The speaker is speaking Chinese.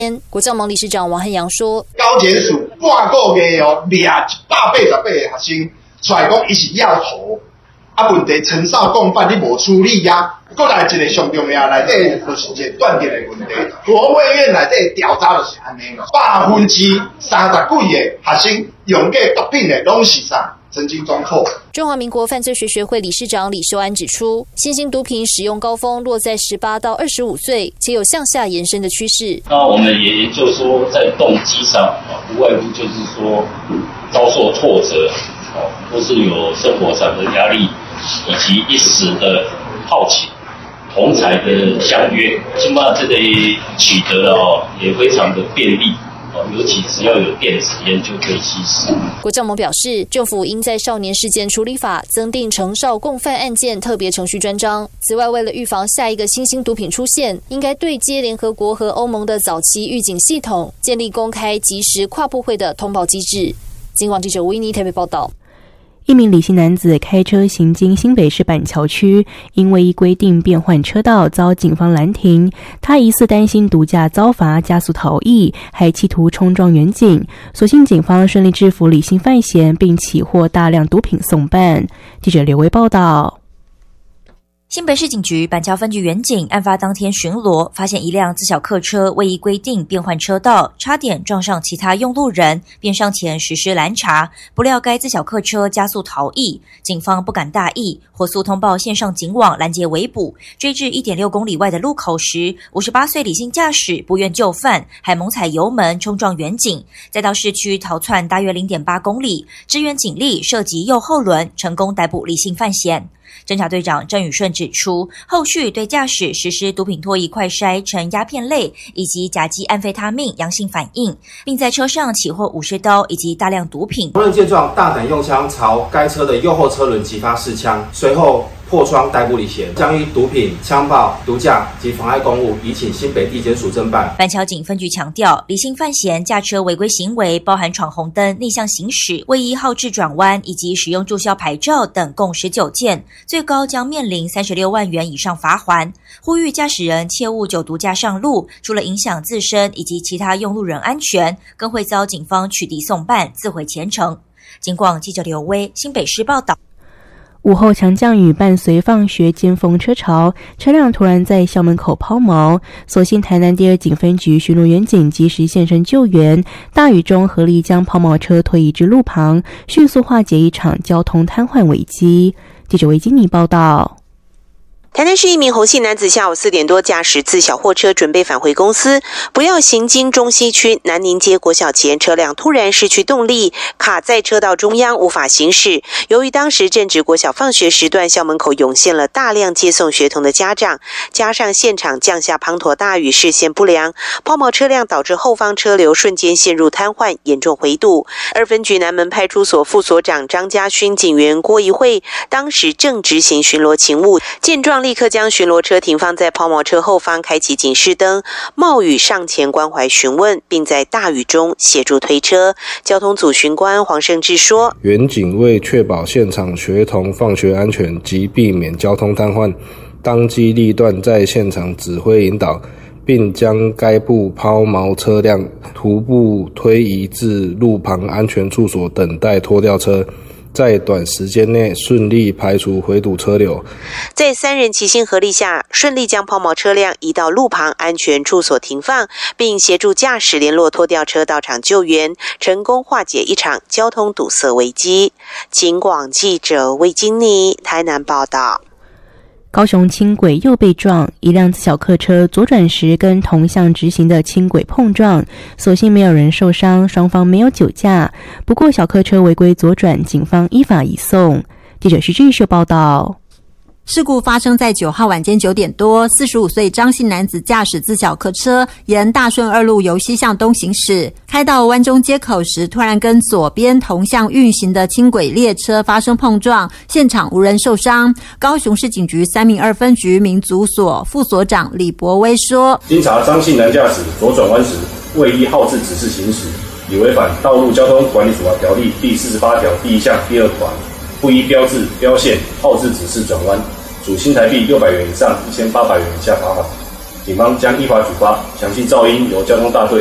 国教盟理事长王汉阳说， 高检署半个月哦，288个学生出来讲，伊是要头，问题陈少共犯你无处理啊。过来一个上重要内底就是一个断电的问题。国卫院内底调查就是安尼咯，30%几个学生用过毒品的拢是啥？神经中后。 中华民国犯罪学学会理事长李秀安指出，新兴毒品使用高峰落在18到25岁，且有向下延伸的趋势。 那我们也研究说，在动机上不外乎就是说遭受挫折，或是有生活上的压力，以及一时的好奇。同侪的相约，起码这里取得了也非常的便利。尤其只要有电子烟就可以吸食。 国教盟表示，政府应在少年事件处理法增订成少共犯案件特别程序专章。此外，为了预防下一个新兴毒品出现，应该对接联合国和欧盟的早期预警系统，建立公开及时跨部会的通报机制。警广记者维尼台北报道。 一名李姓男子开车行经新北市板桥区，因为依规定变换车道遭警方拦停，他疑似担心毒驾遭罚加速逃逸，还企图冲撞员警，所幸警方顺利制服李姓犯嫌，并起获大量毒品送办。记者刘维报道。 新北市警局板桥分局员警案发当天巡逻，发现一辆自小客车未依规定变换车道，差点撞上其他用路人，便上前实施拦查，不料该自小客车加速逃逸，警方不敢大意，火速通报线上警网拦截围捕，追至 1.6 公里外的路口时，58岁李姓驾驶不愿就范，还猛踩油门冲撞员警，再到市区逃窜大约 0.8 公里，支援警力射击右后轮，成功逮捕李姓犯嫌。侦查队长郑宇顺指出，后续对驾驶实施毒品唾液快筛呈鸦片类以及甲基安非他命阳性反应，并在车上起获武士刀以及大量毒品。 同仁见状，大胆用枪朝该车的右后车轮击发4枪，随后破窗逮捕李嫌，将依毒品、枪爆、毒驾及妨碍公务移请新北地检署侦办。 板桥警分局强调，李姓犯嫌驾车违规行为包含闯红灯、逆向行驶、未依号志转弯以及使用注销牌照等共19件，最高将面临36万元以上罚锾。呼吁驾驶人切勿酒毒驾上路，除了影响自身以及其他用路人安全，更会遭警方取缔送办，自毁前程。警广记者刘威新北市报道。 午后强降雨伴随放学尖峰车潮，车辆突然在校门口抛锚，所幸台南第2警分局巡逻员警及时现身救援，大雨中合力将抛锚车推移至路旁，迅速化解一场交通瘫痪危机。记者维金妮报道。 台南市一名侯姓男子下午4点多驾驶自小货车准备返回公司，不料行经中西区南宁街国小前，车辆突然失去动力，卡在车道中央无法行驶。由于当时正值国小放学时段，校门口涌现了大量接送学童的家长，加上现场降下滂沱大雨，视线不良，抛锚车辆导致后方车流瞬间陷入瘫痪，严重回堵。2分局南门派出所副所长张家勋、警员郭怡慧当时正执行巡逻勤务，见状立刻将巡逻车停放在抛锚车后方，开启警示灯，冒雨上前关怀询问，并在大雨中协助推车。交通组巡官黄胜志说， 员警为确保现场学童放学安全及避免交通瘫痪，当机立断在现场指挥引导，并将该部抛锚车辆徒步推移至路旁安全处所等待拖吊车，在短时间内顺利排除回堵车流。 在3人齐心合力下，顺利将抛锚车辆移到路旁安全处所停放，并协助驾驶联络拖吊车到场救援，成功化解一场交通堵塞危机。警广记者魏金妮台南报道。 高雄轻轨又被撞，一辆自小客车左转时跟同向直行的轻轨碰撞，所幸没有人受伤，双方没有酒驾。不过小客车违规左转，警方依法移送。记者徐志秀报道。 事故发生在9号晚间9点多，45岁张姓男子驾驶自小客车沿大顺2路由西向东行驶，开到湾中街口时，突然跟左边同向运行的轻轨列车发生碰撞，现场无人受伤。高雄市警局3名2分局民族所副所长李博威说， 经查张姓男驾驶左转弯时未依号志指示行驶，已违反道路交通管理处罚条例第48条第1项第2款，不依标志、标线、号志指示转弯，处新台币600元以上1800元以下罚款。 警方将依法举发，详细噪音由交通大队